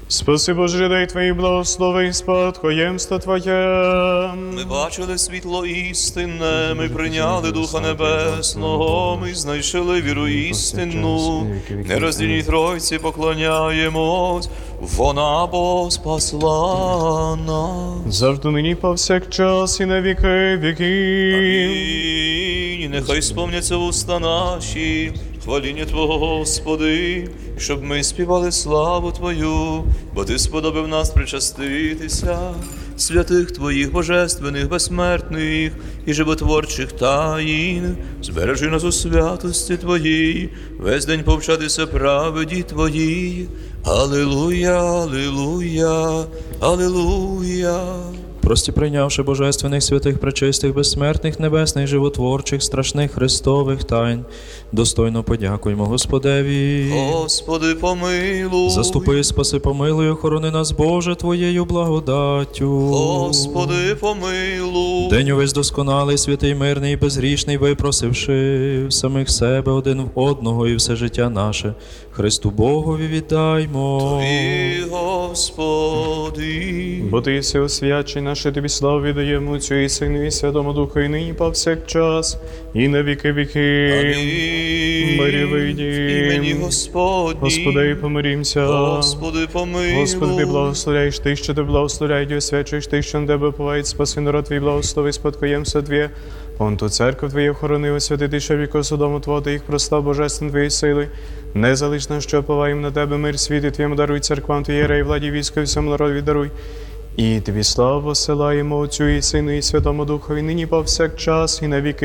Спаси, Боже, людей Твоїх, благослови спадкоємство Твоє. Ми бачили світло істинне, ми прийняли Духа Небесного, ми знайшли віру істинну, нероздільній Тройці поклоняємось, вона бо спасла нас. Завжди нині повсякчас і на віки віків. І нехай сповняться уста наші, хваління Твого, Господи, щоб ми співали славу Твою, бо Ти сподобав нас причаститися святих Твоїх божественних, безсмертних і животворчих таїн. Збережи нас у святості Твоїй, весь день повчатися праведі Твоїй. Алілуя, алілуя, алілуя. Прості прийнявши божественних, святих, пречистих, безсмертних, небесних, животворчих, страшних Христових тайн, достойно подякуємо Господеві. Господи, помилуй. Заступи, спаси, помилуй, охорони нас, Боже, Твоєю благодаттю. Господи, помилуй. День увесь досконалий, святий, мирний і безгрішний, випросивши в самих себе один в одного і все життя наше, Христу Богові віддаймо. Тобі, Господи. Бо Ти єси освячий наше, Тобі славу віддаємо Отцю і Сину і Святому Духу, і нині повсякчас, і на віки віків. Амінь. Мирі вийдім. Імені Господні. Господи, помирімся. Господи, помилуй. Господи, Ти благословляєш Ти, що Ти благословляєш, і освячуєш Ти, що на Тебе повають, спаси народ Твій, благослови спадкоємство Твоє. Он ту церкву Твою охорони, освятити, що віко судому Твого, Ти їх прослав божествен Твоєї сили. Не залиш нас, що поваєм на Тебе мир світи Твоєму даруй церквам Твоєї, владі військо, і всьому народу даруй. І Тобі славу посилаємо Отцю і Сину і Святому Духу, і нині повсякчас, і на віки